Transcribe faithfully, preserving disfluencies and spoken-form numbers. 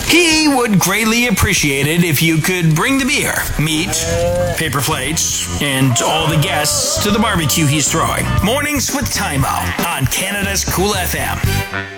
He would greatly appreciate it if you could bring the beer, meat, paper plates, and all the guests to the barbecue he's throwing. Mornings with Time Out on Canada's Cool F M.